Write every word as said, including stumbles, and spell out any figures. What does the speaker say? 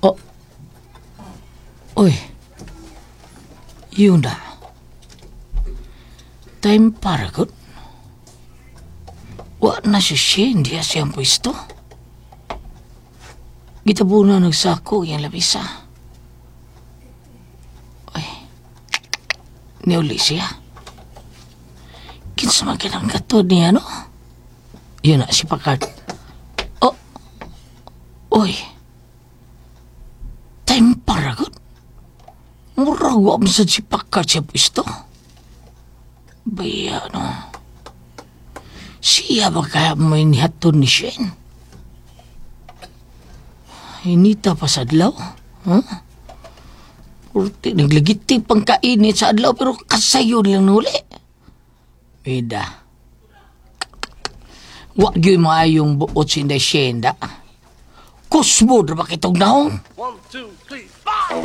Oh. Uy. Yun na. Time para good. Wa na si Shane diya siyang pwesto. Gitabo na nagsako yung labisa. Ay. Niuli siya. Kinsa man kinang katod niya, no? Yun na si Packard. Oh. Uy. Time para good. Murag wa masad si Packard siya pwesto. Baya, no? Siya ba kaya may nihatod ni Shane? Hinita pa sa adlaw? Huh? Purti naglagiti pang kainit sa adlaw pero kasayo lang nuli. Bida. Wag yun maayong buot si Inday Shane da. Kusmo na ba kitong naong? One, two, three, five!